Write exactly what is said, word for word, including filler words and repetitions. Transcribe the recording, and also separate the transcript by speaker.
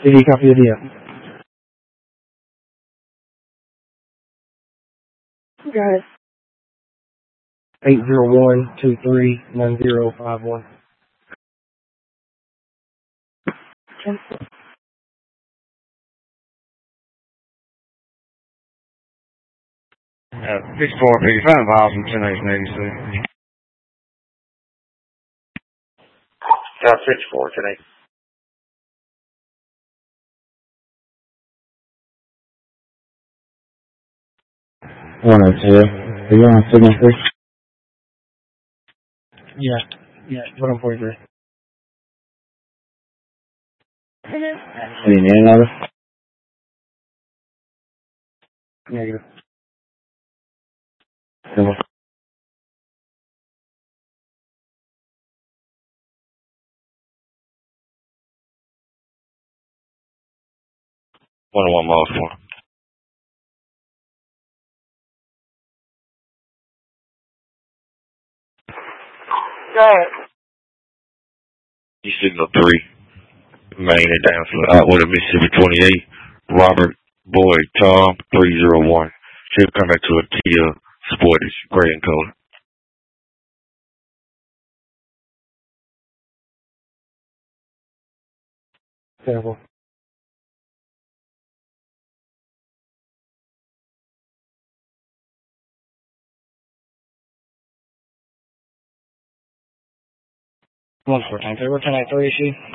Speaker 1: Did you copy the deal?
Speaker 2: Got it.
Speaker 1: eight zero one two three nine zero five one.
Speaker 3: Uh, fifty-four fifty-five miles from ten eighty-six.
Speaker 4: South fifty-four today.
Speaker 5: one oh two. Are you on signal three?
Speaker 1: Yeah, yeah, one forty-three.
Speaker 5: What do you need another?
Speaker 1: Negative.
Speaker 5: Civil.
Speaker 4: one oh one miles for.
Speaker 2: Got it.
Speaker 4: You signal three. Main and down for Outwood of Mississippi twenty-eight. Robert Boyd Tom three zero one. Should come back to a Kia Sportage, gray in color.
Speaker 1: Terrible. One four time three. What can I three issue?